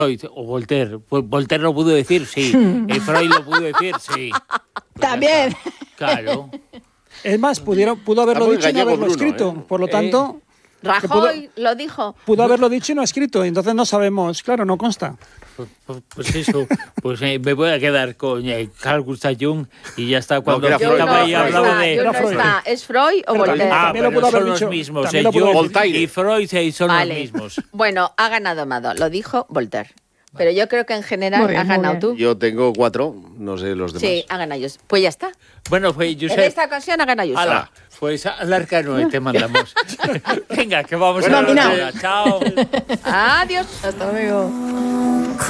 Freud o Voltaire. Pues Voltaire lo pudo decir, sí. Freud lo pudo decir, sí. Pues también. Claro. Es más, pudo haberlo dicho y no haberlo escrito. Por lo tanto... Rajoy lo dijo. Pudo haberlo dicho y no ha escrito, entonces no sabemos, claro, no consta. Pues eso, pues me voy a quedar con Carl Gustav Jung y ya está. Cuando No, hablaba de... ¿Es Freud o Voltaire? También lo pudo haber son los dicho, mismos. también lo pudo Jung haber Voltaire. y Freud son Vale. los mismos. Bueno, ha ganado Amado, lo dijo Voltaire. Pero yo creo que en general Muy bien, has muy ganado bien. tú. Yo tengo 4, no sé los demás. Sí, ha ganado yo. Pues ya está. Bueno, pues En Josep... esta ocasión ha ganado yo. Hala, pues al arcano te mandamos. Venga, que vamos Bueno, a la mira. hora. Chao. Adiós. Hasta luego.